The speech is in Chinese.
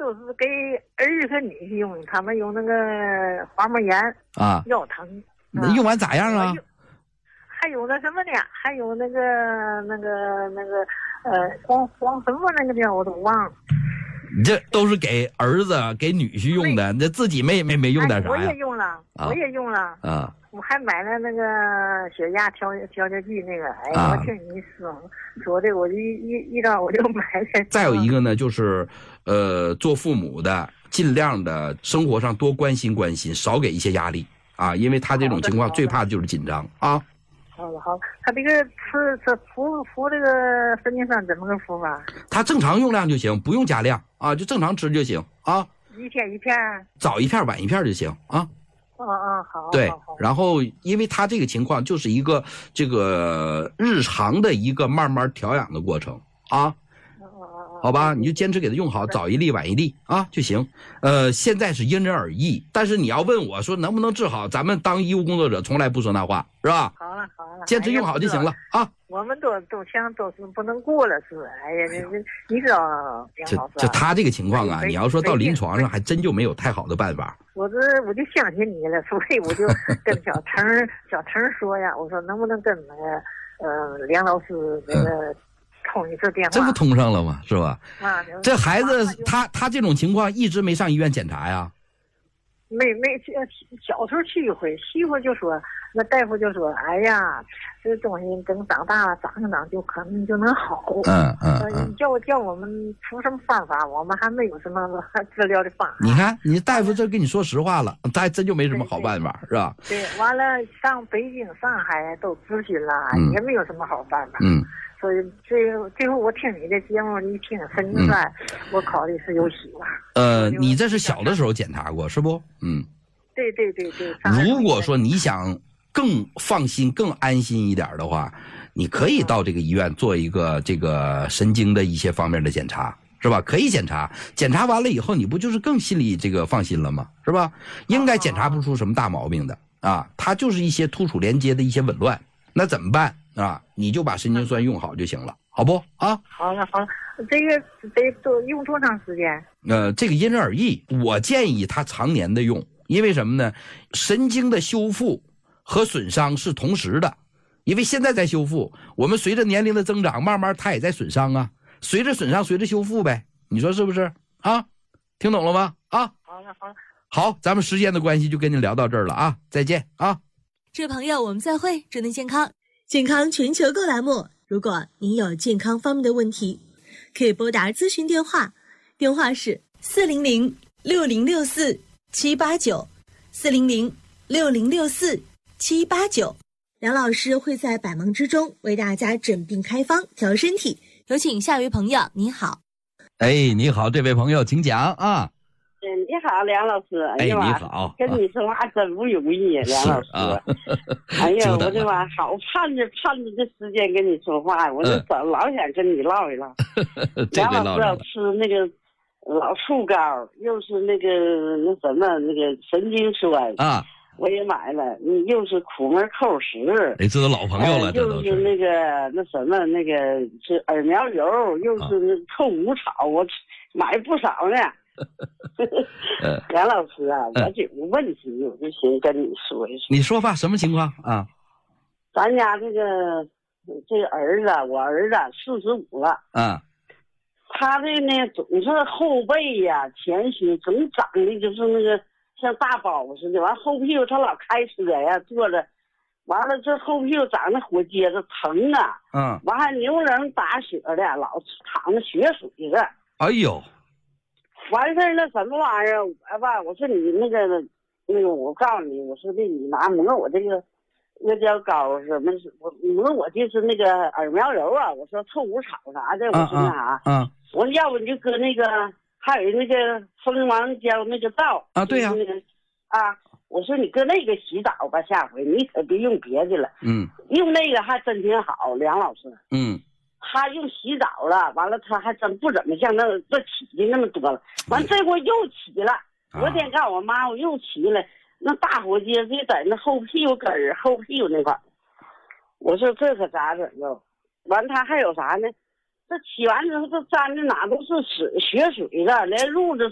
都是给儿子和女婿用的，他们用那个滑膜炎啊， 腰疼。 那用完咋样啊？ 还有那什么呢？还有那个黄什么那个叫我都忘了。 你这都是给儿子给女婿用的，那自己没用点啥呀？ 我也用了，我也用了啊。 我还买了那个血压调节剂那个，哎，我听你说的，我就一到我就买了。 再有一个呢，就是做父母的尽量的生活上多关心关心，少给一些压力啊，因为他这种情况最怕的就是紧张啊。 好了，他这个服这个神经酸怎么个服法？ 他正常用量就行，不用加量啊，就正常吃就行啊。 一天一片， 早一片晚一片就行啊。 好。 对，然后因为他这个情况就是一个这个日常的一个慢慢调养的过程啊。好吧，你就坚持给他用好，早一粒晚一粒啊就行。现在是因人而异，但是你要问我说能不能治好，咱们当医务工作者从来不说那话，是吧？ 好了， 坚持用好就行了啊。 我们都想都是不能过了，是吧？哎呀，你知道梁老师， 就他这个情况啊，你要说到临床上，还真就没有太好的办法。 我就相信你了，所以我就跟小陈说呀，我说能不能跟那个梁老师那个。通一次电话， 这不通上了吗？是吧？ 啊， 这孩子他这种情况一直没上医院检查呀？ 没，小时候去一回，媳妇就说，那大夫就说，哎呀，这东西等长大了长一长就可能就能好。叫我们出什么方法，我们还没有什么治疗的方法。 你看，你大夫这跟你说实话了，他还真就没什么好办法，是吧？ 对，完了上北京、上海都咨询了，也没有什么好办法。所以最后我听你的节目一听神经酸，我考虑是有希望。 你这是小的时候检查过是不？ 对。 如果说你想更放心、更安心一点的话，你可以到这个医院做一个这个神经的一些方面的检查，是吧？可以检查完了以后，你不就是更心里这个放心了吗？是吧？应该检查不出什么大毛病的啊，它就是一些突触连接的一些紊乱，那怎么办？啊，你就把神经酸用好就行了，好不啊？ 好了，这个得多用多长时间？ 这个因人而异，我建议他常年的用，因为什么呢？神经的修复和损伤是同时的，因为现在在修复，我们随着年龄的增长，慢慢它也在损伤啊，随着损伤，随着修复呗，你说是不是啊？听懂了吗？啊？好，咱们时间的关系就跟你聊到这儿了啊，再见啊！ 这位朋友，我们再会，祝您健康。健康全球购栏目，如果您有健康方面的问题，可以拨打咨询电话，电话是400-6064-789，400-6064-789。梁老师会在百忙之中为大家诊病开方，调身体。有请下一位朋友，你好。 你好，这位朋友，请讲啊。 你好，梁老师。 你好， 跟你说话真不容易，梁老师。哎呀，我这玩意好盼着这时间跟你说话，我这老想跟你唠一唠。梁老师要吃那个老树膏，又是那个什么那个神经酸啊， 我也买了。又是苦闷扣食， 这都老朋友了， 又是那个那什么那个是耳苗油，又是那臭无草，我买不少呢。梁老师啊，我有个问题，我就想跟你说一说。 你说吧，什么情况啊？ 咱家这个儿子，我儿子45了啊， 他这呢总是后背呀、前胸总长的就是那个像大包似的，完后屁股他老开车呀坐着，完了这后屁股长那火疖子疼啊，完还牛人打血的，老淌着血水子。 哎呦！ 完事儿那什么玩意儿，我说你那个，我告诉你，我说你拿抹我这个阿胶膏什么，我抹我就是那个耳苗油啊，我说臭无草啥的，我说那啥，我说要不你就搁那个，还有那个蜂王胶那个皂啊，对呀， 我说你搁那个洗澡吧，下回你可别用别的了，用那个还真挺好，梁老师，他用洗澡了，完了他还真不怎么像那起的那么多了。完这回又起了，昨天告诉我妈我又起了，那大火疖子在那后屁股根儿、后屁股那块儿。我说这可咋整啊？完他还有啥呢？这起完之后，这沾的哪都是血水了，连褥子